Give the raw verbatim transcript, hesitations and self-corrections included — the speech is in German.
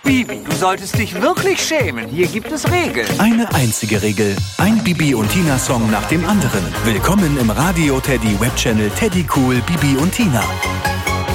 Bibi, du solltest dich wirklich schämen. Hier gibt es Regeln. Eine einzige Regel. Ein Bibi und Tina Song nach dem anderen. Willkommen im Radio Teddy Webchannel Teddy Cool Bibi und Tina.